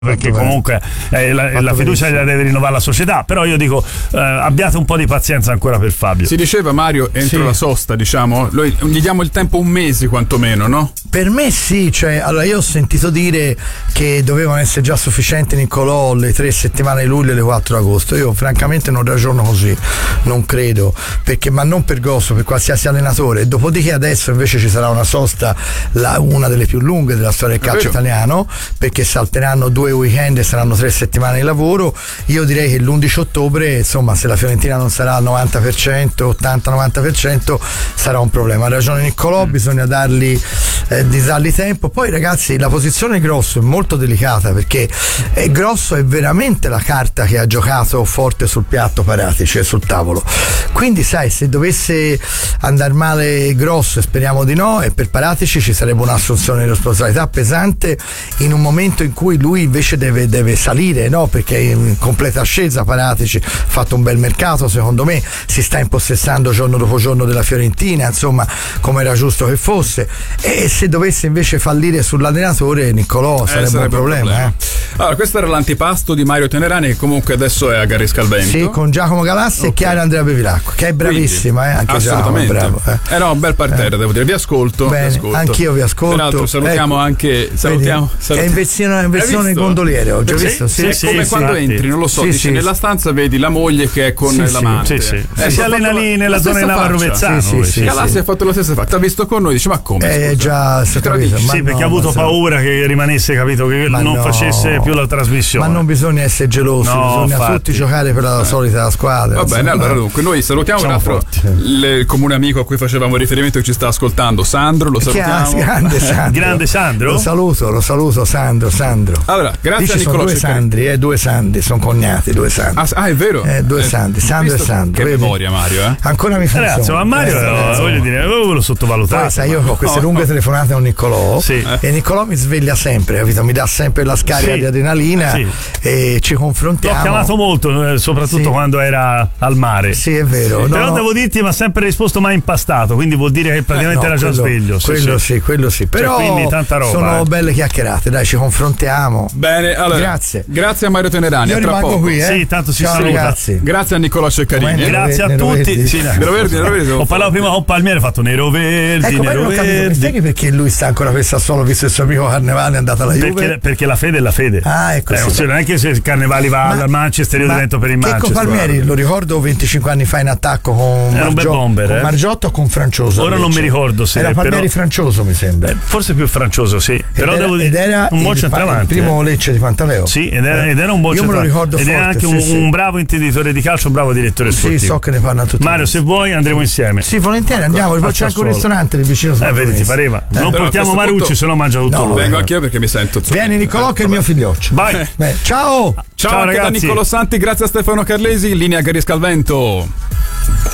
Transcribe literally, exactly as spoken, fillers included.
perché comunque eh, la, la fiducia la deve rinnovare la società, però io dico eh, abbiate un po' di pazienza ancora per Fabio. Si diceva, Mario, entro sì. la sosta, diciamo, noi gli diamo il tempo un mese quantomeno, no? Per me sì, cioè, allora io ho sentito dire che dovevano essere già sufficienti Niccolò le tre settimane di luglio e le quattro di agosto. Io francamente non ragiono così, non credo, perché ma non per Grosso, per qualsiasi allenatore. Dopodiché adesso invece ci sarà una sosta, la, una delle più lunghe della storia del calcio italiano, perché salteranno due weekend e saranno tre settimane di lavoro. Io direi che l'undici ottobre, insomma, se la Fiorentina non sarà al novanta per cento, ottanta novanta per cento, sarà un problema. Ha ragione Niccolò, mm. bisogna dargli eh, di dargli tempo. Poi ragazzi, la posizione Grosso è molto delicata, perché eh, Grosso è veramente la carta che ha giocato forte sul piatto Paratici, cioè sul tavolo. Quindi sai, se dovesse andare male Grosso, e speriamo di no, e per Paratici ci sarebbe un'assunzione di responsabilità pesante in un momento in cui lui invece deve, deve salire, no? Perché è in completa ascesa Paratici, ha fatto un bel mercato, secondo me si sta impossessando giorno dopo giorno della Fiorentina, insomma, come era giusto che fosse. E se dovesse invece fallire sull'allenatore Niccolò, eh, sarebbe, sarebbe un problema, un problema. Eh. Allora, questo era l'antipasto di Mario Tenerani, che comunque adesso è a Gariscalvento. Sì, con Giacomo Galassi okay. e Chiara Andrea Bevilacqua, che è bravissima. Quindi, eh, anche assolutamente. Giacomo, bravo, eh. eh no, un bel parterre, eh. devo dire. Vi ascolto, Bene, vi ascolto. Anch'io vi ascolto. Peraltro salutiamo ecco. anche salutiamo, salutiamo. È in versione, in versione gondoliere oggi, hai sì, visto? Sì, sì, è come sì, quando sì, entri, non lo so, sì, dici, sì, nella stanza vedi la moglie che è con sì, l'amante. Sì, sì. Eh, si allena lì nella la zona di Navarro Vezzano. Sì, sì, sì, Galassi ha fatto la stessa fatta, ha visto con noi, dice ma come? Eh già, si capito, sì, ma perché no, ha avuto paura se... che rimanesse, capito, che ma non no. facesse più la trasmissione. Ma non bisogna essere gelosi, no, bisogna infatti. tutti giocare per la eh. solita squadra. Va bene, allora dunque noi salutiamo un altro il comune amico a cui facevamo riferimento che ci sta ascoltando, Sandro, lo salutiamo. Grande Sandro. Grande Sandro. Lo saluto, lo saluto Sandro, Sandro. Allora, grazie Dici, a Niccolò. Sono due Sandri, eh, due Sandri, sono cognati, due Sandri. Ah, ah è vero? Eh, due eh, Sandri, Sandro e Sandro. Che vedi? memoria, Mario, eh? Ancora mi funziona. Ragazzi, ma Mario, eh, voglio dire, avevo lo sottovalutato. Poi, sai, io ho queste no, lunghe no. telefonate con Niccolò sì. e Niccolò mi sveglia sempre, capito? Mi dà sempre la scarica sì. di adrenalina sì. e ci confrontiamo. L'ho chiamato molto, soprattutto sì. quando era al mare. Sì, è vero. Sì. No, Però no. devo dirti, mi ha sempre risposto mai impastato, quindi vuol dire che praticamente eh, no, era già quello, sveglio. Sì, quello sì, sì, quello sì. Però cioè, quindi tanta roba, sono eh. belle chiacchierate, dai, ci confrontiamo. Bene, allora. Grazie. Grazie a Mario Tenerani. Io a tra rimango poco. qui, eh. Sì, tanto si Ciao, saluta. ragazzi. Grazie a Niccolò Ceccarini. Grazie a Nero tutti. Verdi. Sì, Nero Verdi, Nero Verdi. Ho parlato prima con Palmieri, ho fatto Nero Verdi, ecco, Nero non capito, mi spieghi perché lui sta ancora per Sassuolo, visto il suo amico Carnevale è andato alla Juve? Perché, perché la fede è la fede. Ah, ecco. Eh, sì. non è che se il Carnevale va ma, al Manchester io divento per il Checco Manchester. Palmieri, guarda. Lo ricordo venticinque anni fa in attacco con, Era Margio- bomber, con eh? Margiotto o con Francioso. Ora non mi ricordo se era Palmieri però... Francioso, mi sembra. Eh, forse più Francioso, sì. Ed Però era, devo dire, ed era un buon il, centravanti. Il primo eh. Lecce di Pantaleo. Sì, ed era, ed era un buon Io me lo ricordo ed forte, era anche sì, un, sì. un bravo intenditore di calcio, un bravo direttore sportivo. Sì, so che ne parla tutti. Mario, se vuoi andremo insieme. Sì, volentieri andiamo, poi c'è anche un ristorante lì vicino. Eh, vedi, ti pareva. Eh, non portiamo Marucci, punto... se no mangia tutto no, lui. Vengo anch'io perché mi sento. Vieni Niccolò, che è il mio figlioccio. Vai. Beh, ciao. Ciao, ciao anche ragazzi. da Niccolò Santi, grazie a Stefano Carlesi, linea Gariscalvento.